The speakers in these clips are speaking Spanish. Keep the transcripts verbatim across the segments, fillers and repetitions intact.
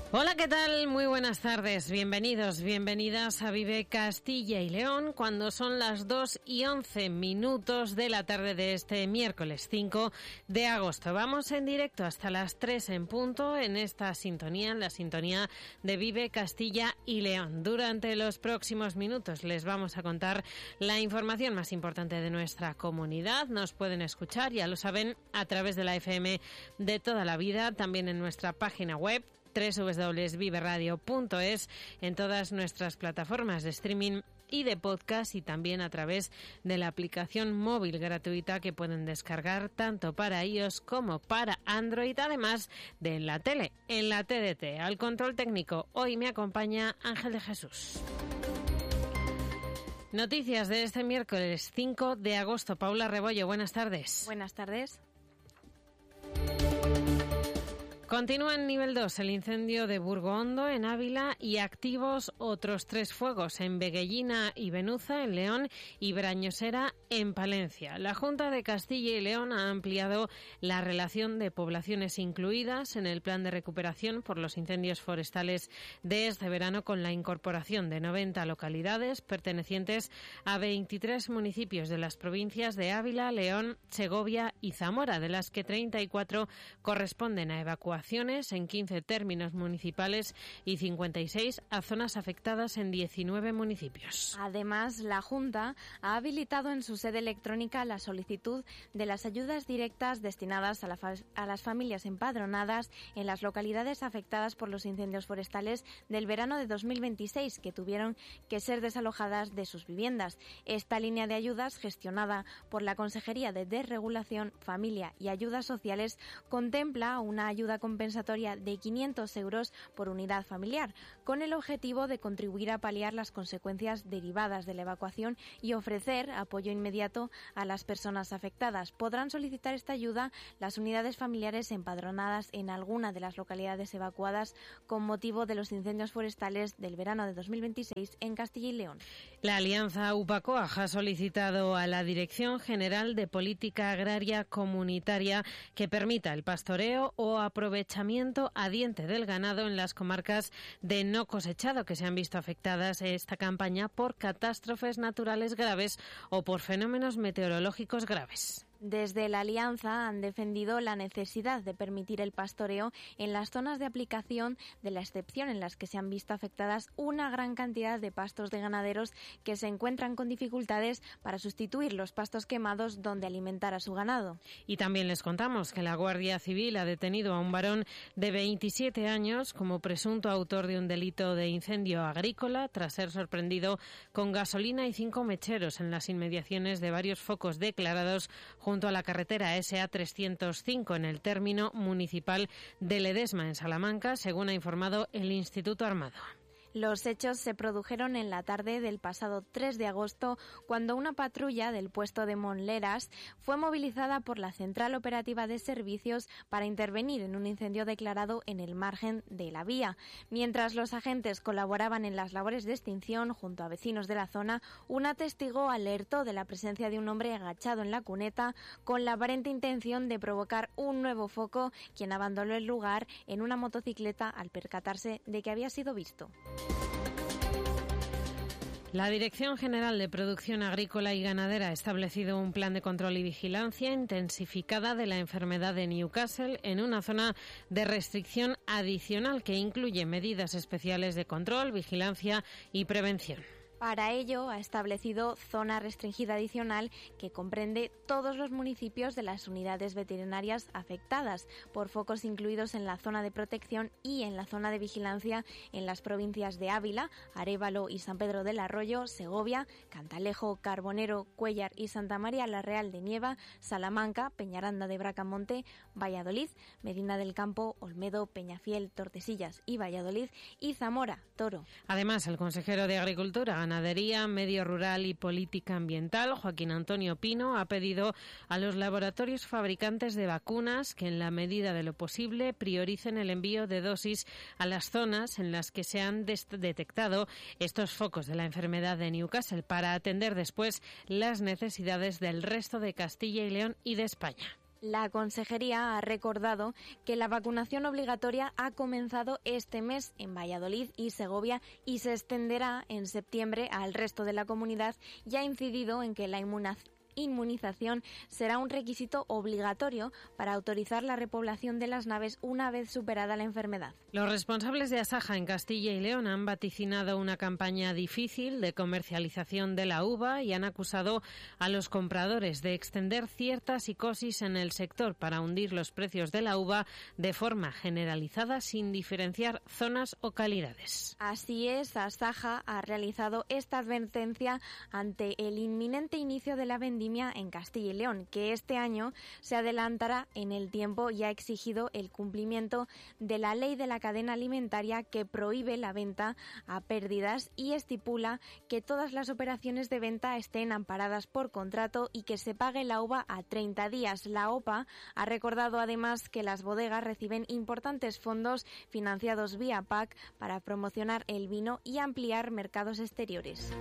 Hola, ¿qué tal? Muy buenas tardes. Bienvenidos, bienvenidas a Vive Castilla y León, cuando son las dos y once minutos de la tarde de este miércoles cinco de agosto. Vamos en directo hasta las tres en punto en esta sintonía, en la sintonía de Vive Castilla y León. Durante los próximos minutos les vamos a contar la información más importante de nuestra comunidad. Nos pueden escuchar, ya lo saben, a través de la F M de toda la vida, también en nuestra página web doble u doble u doble u punto vive radio punto es, en todas nuestras plataformas de streaming y de podcast, y también a través de la aplicación móvil gratuita que pueden descargar tanto para iOS como para Android, además de en la tele, en la T D T. Al control técnico hoy me acompaña Ángel de Jesús. Noticias de este miércoles cinco de agosto. Paula Rebollo, buenas tardes. Buenas tardes. Continúa en nivel dos el incendio de Burgohondo, en Ávila, y activos otros tres fuegos en Veguellina y Benuza, en León, y Brañosera, en Palencia. La Junta de Castilla y León ha ampliado la relación de poblaciones incluidas en el plan de recuperación por los incendios forestales de este verano, con la incorporación de noventa localidades pertenecientes a veintitrés municipios de las provincias de Ávila, León, Segovia y Zamora, de las que treinta y cuatro corresponden a evacuación en quince términos municipales y cincuenta y seis a zonas afectadas en diecinueve municipios. Además, la Junta ha habilitado en su sede electrónica la solicitud de las ayudas directas destinadas a, la fa- a las familias empadronadas en las localidades afectadas por los incendios forestales del verano de dos mil veintiséis, que tuvieron que ser desalojadas de sus viviendas. Esta línea de ayudas, gestionada por la Consejería de Desregulación, Familia y Ayudas Sociales, contempla una ayuda compensatoria de quinientos euros por unidad familiar, con el objetivo de contribuir a paliar las consecuencias derivadas de la evacuación y ofrecer apoyo inmediato a las personas afectadas. Podrán solicitar esta ayuda las unidades familiares empadronadas en alguna de las localidades evacuadas con motivo de los incendios forestales del verano de dos mil veintiséis en Castilla y León. La Alianza UPA-COAG ha solicitado a la Dirección General de Política Agraria Comunitaria que permita el pastoreo o aprovechamiento a diente del ganado en las comarcas de no cosechado, que se han visto afectadas en esta campaña por catástrofes naturales graves o por fenómenos meteorológicos graves. Desde la Alianza han defendido la necesidad de permitir el pastoreo en las zonas de aplicación de la excepción en las que se han visto afectadas una gran cantidad de pastos de ganaderos que se encuentran con dificultades para sustituir los pastos quemados donde alimentar a su ganado. Y también les contamos que la Guardia Civil ha detenido a un varón de veintisiete años como presunto autor de un delito de incendio agrícola tras ser sorprendido con gasolina y cinco mecheros en las inmediaciones de varios focos declarados junto a la carretera ese a trescientos cinco en el término municipal de Ledesma, en Salamanca, según ha informado el Instituto Armado. Los hechos se produjeron en la tarde del pasado tres de agosto, cuando una patrulla del puesto de Monleras fue movilizada por la Central Operativa de Servicios para intervenir en un incendio declarado en el margen de la vía. Mientras los agentes colaboraban en las labores de extinción junto a vecinos de la zona, una testigo alertó de la presencia de un hombre agachado en la cuneta con la aparente intención de provocar un nuevo foco, quien abandonó el lugar en una motocicleta al percatarse de que había sido visto. La Dirección General de Producción Agrícola y Ganadera ha establecido un plan de control y vigilancia intensificada de la enfermedad de Newcastle en una zona de restricción adicional que incluye medidas especiales de control, vigilancia y prevención. Para ello, ha establecido zona restringida adicional que comprende todos los municipios de las unidades veterinarias afectadas por focos incluidos en la zona de protección y en la zona de vigilancia en las provincias de Ávila, Arévalo y San Pedro del Arroyo, Segovia, Cantalejo, Carbonero, Cuéllar y Santa María la Real de Nieva, Salamanca, Peñaranda de Bracamonte, Valladolid, Medina del Campo, Olmedo, Peñafiel, Tordesillas y Valladolid, y Zamora, Toro. Además, el consejero de Agricultura, Ganadería, Medio Rural y Política Ambiental, Joaquín Antonio Pino, ha pedido a los laboratorios fabricantes de vacunas que, en la medida de lo posible, prioricen el envío de dosis a las zonas en las que se han detectado estos focos de la enfermedad de Newcastle, para atender después las necesidades del resto de Castilla y León y de España. La Consejería ha recordado que la vacunación obligatoria ha comenzado este mes en Valladolid y Segovia y se extenderá en septiembre al resto de la comunidad y ha incidido en que la inmunización inmunización será un requisito obligatorio para autorizar la repoblación de las naves una vez superada la enfermedad. Los responsables de Asaja en Castilla y León han vaticinado una campaña difícil de comercialización de la uva y han acusado a los compradores de extender cierta psicosis en el sector para hundir los precios de la uva de forma generalizada sin diferenciar zonas o calidades. Así es, Asaja ha realizado esta advertencia ante el inminente inicio de la vendimia en Castilla y León, que este año se adelantará en el tiempo y ha exigido el cumplimiento de la ley de la cadena alimentaria que prohíbe la venta a pérdidas y estipula que todas las operaciones de venta estén amparadas por contrato y que se pague la uva a treinta días. La OPA ha recordado además que las bodegas reciben importantes fondos financiados vía P A C para promocionar el vino y ampliar mercados exteriores.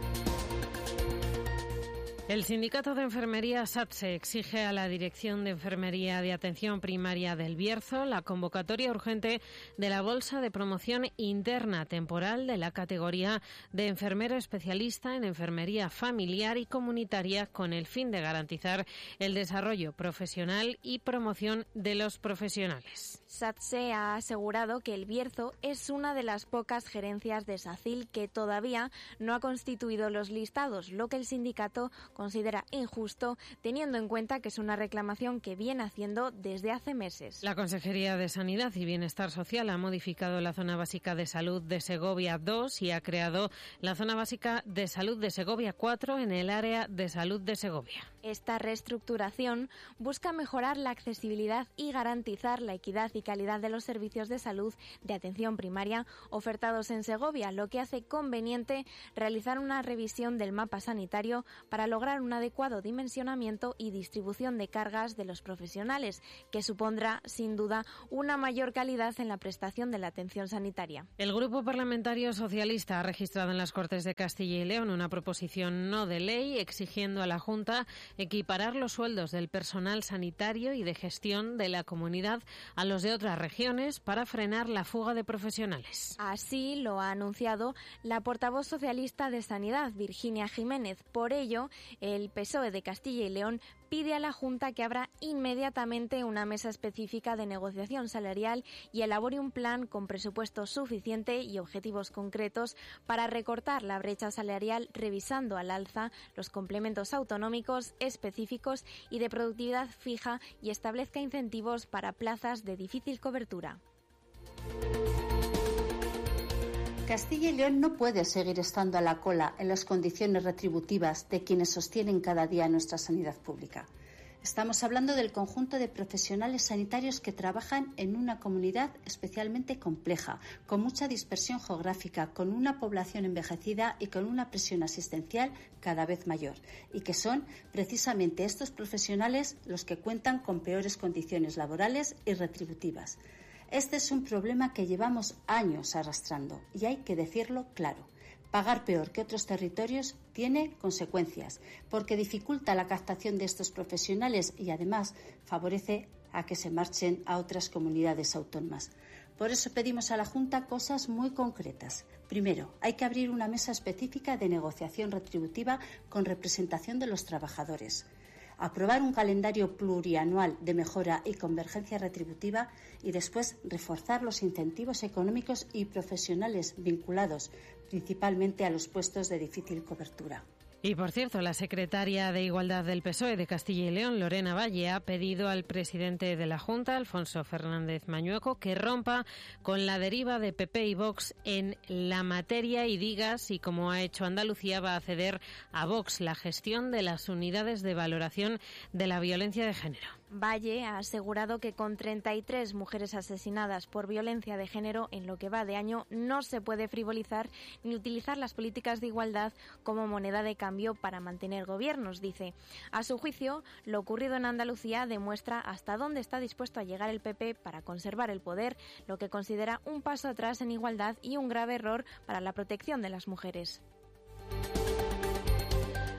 El sindicato de enfermería SATSE exige a la Dirección de Enfermería de Atención Primaria del Bierzo la convocatoria urgente de la bolsa de promoción interna temporal de la categoría de enfermero especialista en enfermería familiar y comunitaria con el fin de garantizar el desarrollo profesional y promoción de los profesionales. SATSE ha asegurado que el Bierzo es una de las pocas gerencias de SACIL que todavía no ha constituido los listados, lo que el sindicato considera injusto, teniendo en cuenta que es una reclamación que viene haciendo desde hace meses. La Consejería de Sanidad y Bienestar Social ha modificado la Zona Básica de Salud de Segovia dos y ha creado la Zona Básica de Salud de Segovia cuatro en el área de salud de Segovia. Esta reestructuración busca mejorar la accesibilidad y garantizar la equidad y calidad de los servicios de salud de atención primaria ofertados en Segovia, lo que hace conveniente realizar una revisión del mapa sanitario para lograr un adecuado dimensionamiento y distribución de cargas de los profesionales, que supondrá, sin duda, una mayor calidad en la prestación de la atención sanitaria. El Grupo Parlamentario Socialista ha registrado en las Cortes de Castilla y León una proposición no de ley exigiendo a la Junta equiparar los sueldos del personal sanitario y de gestión de la comunidad a los de otras regiones para frenar la fuga de profesionales. Así lo ha anunciado la portavoz socialista de Sanidad, Virginia Jiménez. Por ello, el P S O E de Castilla y León pide a la Junta que abra inmediatamente una mesa específica de negociación salarial y elabore un plan con presupuesto suficiente y objetivos concretos para recortar la brecha salarial, revisando al alza los complementos autonómicos específicos y de productividad fija y establezca incentivos para plazas de difícil cobertura. Castilla y León no puede seguir estando a la cola en las condiciones retributivas de quienes sostienen cada día nuestra sanidad pública. Estamos hablando del conjunto de profesionales sanitarios que trabajan en una comunidad especialmente compleja, con mucha dispersión geográfica, con una población envejecida y con una presión asistencial cada vez mayor, y que son precisamente estos profesionales los que cuentan con peores condiciones laborales y retributivas. Este es un problema que llevamos años arrastrando y hay que decirlo claro. Pagar peor que otros territorios tiene consecuencias porque dificulta la captación de estos profesionales y además favorece a que se marchen a otras comunidades autónomas. Por eso pedimos a la Junta cosas muy concretas. Primero, hay que abrir una mesa específica de negociación retributiva con representación de los trabajadores. Aprobar un calendario plurianual de mejora y convergencia retributiva y después reforzar los incentivos económicos y profesionales vinculados principalmente a los puestos de difícil cobertura. Y, por cierto, la secretaria de Igualdad del P S O E de Castilla y León, Lorena Valle, ha pedido al presidente de la Junta, Alfonso Fernández Mañueco, que rompa con la deriva de P P y Vox en la materia y diga si, como ha hecho Andalucía, va a ceder a Vox la gestión de las unidades de valoración de la violencia de género. Valle ha asegurado que con treinta y tres mujeres asesinadas por violencia de género en lo que va de año no se puede frivolizar ni utilizar las políticas de igualdad como moneda de cambio para mantener gobiernos, dice. A su juicio, lo ocurrido en Andalucía demuestra hasta dónde está dispuesto a llegar el P P para conservar el poder, lo que considera un paso atrás en igualdad y un grave error para la protección de las mujeres.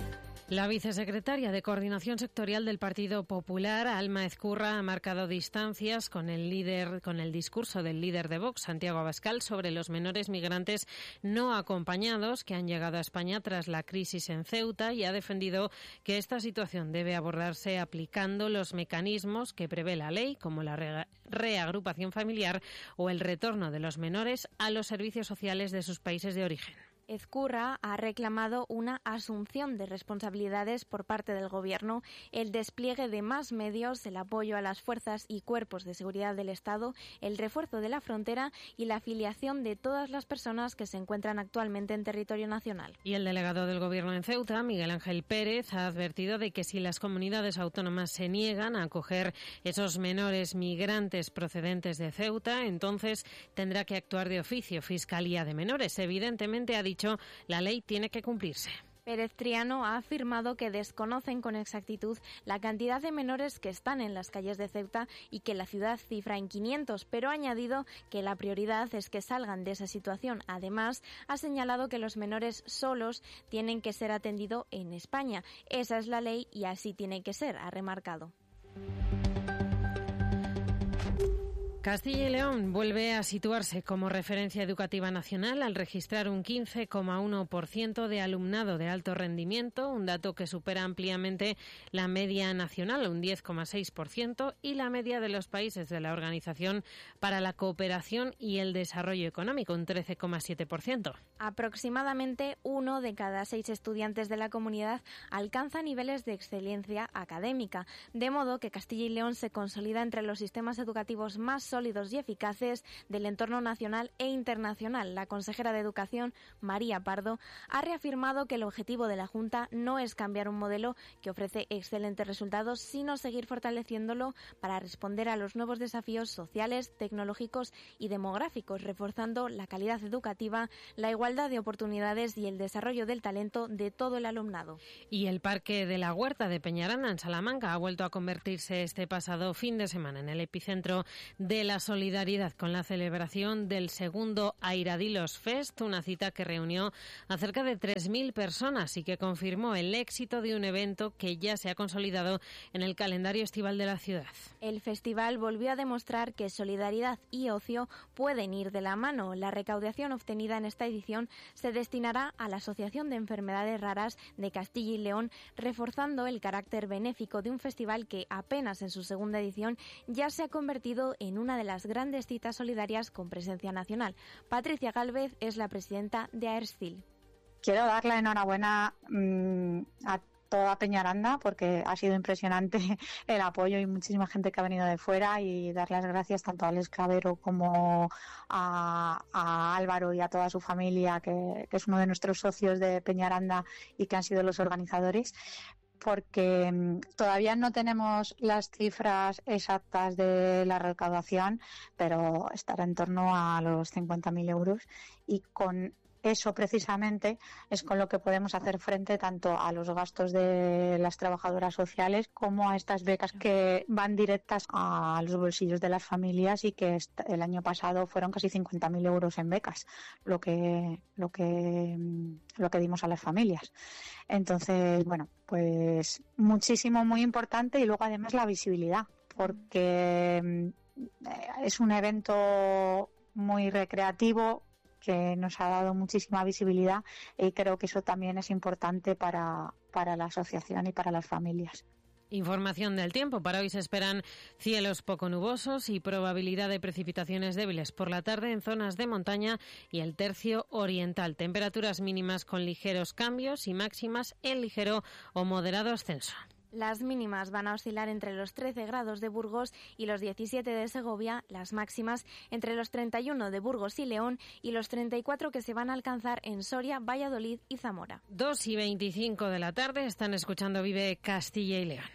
La vicesecretaria de Coordinación Sectorial del Partido Popular, Alma Ezcurra, ha marcado distancias con el líder, con el discurso del líder de Vox, Santiago Abascal, sobre los menores migrantes no acompañados que han llegado a España tras la crisis en Ceuta, y ha defendido que esta situación debe abordarse aplicando los mecanismos que prevé la ley, como la re- reagrupación familiar o el retorno de los menores a los servicios sociales de sus países de origen. Ezcurra ha reclamado una asunción de responsabilidades por parte del Gobierno, el despliegue de más medios, el apoyo a las fuerzas y cuerpos de seguridad del Estado, el refuerzo de la frontera y la afiliación de todas las personas que se encuentran actualmente en territorio nacional. Y el delegado del Gobierno en Ceuta, Miguel Ángel Pérez, ha advertido de que si las comunidades autónomas se niegan a acoger esos menores migrantes procedentes de Ceuta, entonces tendrá que actuar de oficio Fiscalía de Menores. Evidentemente, ha dicho, la ley tiene que cumplirse. Pérez Triano ha afirmado que desconocen con exactitud la cantidad de menores que están en las calles de Ceuta y que la ciudad cifra en quinientos, pero ha añadido que la prioridad es que salgan de esa situación. Además, ha señalado que los menores solos tienen que ser atendidos en España. Esa es la ley y así tiene que ser, ha remarcado. Castilla y León vuelve a situarse como referencia educativa nacional al registrar un quince coma uno por ciento de alumnado de alto rendimiento, un dato que supera ampliamente la media nacional, un diez coma seis por ciento, y la media de los países de la Organización para la Cooperación y el Desarrollo Económico, un trece coma siete por ciento. Aproximadamente uno de cada seis estudiantes de la comunidad alcanza niveles de excelencia académica, de modo que Castilla y León se consolida entre los sistemas educativos más sólidos y eficaces del entorno nacional e internacional. La consejera de Educación, María Pardo, ha reafirmado que el objetivo de la Junta no es cambiar un modelo que ofrece excelentes resultados, sino seguir fortaleciéndolo para responder a los nuevos desafíos sociales, tecnológicos y demográficos, reforzando la calidad educativa, la igualdad de oportunidades y el desarrollo del talento de todo el alumnado. Y el Parque de la Huerta de Peñaranda, en Salamanca, ha vuelto a convertirse este pasado fin de semana en el epicentro de la solidaridad con la celebración del segundo Airadilos Fest, una cita que reunió a cerca de tres mil personas y que confirmó el éxito de un evento que ya se ha consolidado en el calendario estival de la ciudad. El festival volvió a demostrar que solidaridad y ocio pueden ir de la mano. La recaudación obtenida en esta edición se destinará a la Asociación de Enfermedades Raras de Castilla y León, reforzando el carácter benéfico de un festival que apenas en su segunda edición ya se ha convertido en una de las grandes citas solidarias con presencia nacional. Patricia Gálvez es la presidenta de AERSCIL. Quiero dar la enhorabuena mmm, a toda Peñaranda porque ha sido impresionante el apoyo y muchísima gente que ha venido de fuera, y dar las gracias tanto a Alex Clavero como a, a Álvaro y a toda su familia, que, que es uno de nuestros socios de Peñaranda y que han sido los organizadores, porque todavía no tenemos las cifras exactas de la recaudación, pero estará en torno a los cincuenta mil euros, y con eso precisamente es con lo que podemos hacer frente tanto a los gastos de las trabajadoras sociales como a estas becas que van directas a los bolsillos de las familias, y que el año pasado fueron casi cincuenta mil euros en becas lo que lo que lo que dimos a las familias. Entonces, bueno, pues muchísimo, muy importante, y luego además la visibilidad, porque es un evento muy recreativo que nos ha dado muchísima visibilidad, y creo que eso también es importante para, para la asociación y para las familias. Información del tiempo. Para hoy se esperan cielos poco nubosos y probabilidad de precipitaciones débiles por la tarde en zonas de montaña y el tercio oriental. Temperaturas mínimas con ligeros cambios y máximas en ligero o moderado ascenso. Las mínimas van a oscilar entre los trece grados de Burgos y los diecisiete de Segovia, las máximas entre los treinta y uno de Burgos y León y los treinta y cuatro que se van a alcanzar en Soria, Valladolid y Zamora. dos y veinticinco de la tarde, están escuchando Vive Castilla y León.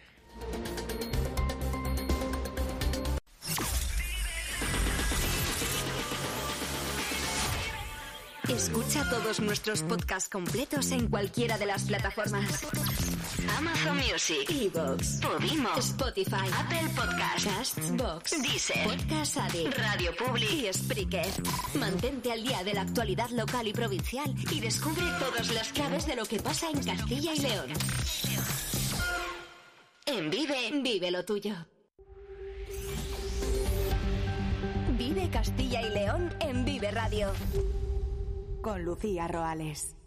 Escucha todos nuestros podcasts completos en cualquiera de las plataformas: Amazon Music, iVoox, Podimo, Spotify, Apple Podcasts, Castbox, Deezer, Podcast Addict, Radio Public y Spreaker. Mantente al día de la actualidad local y provincial y descubre todas las claves de lo que pasa en Castilla y León. En Vive, vive lo tuyo. Vive Castilla y León en Vive Radio. Con Lucía Roales.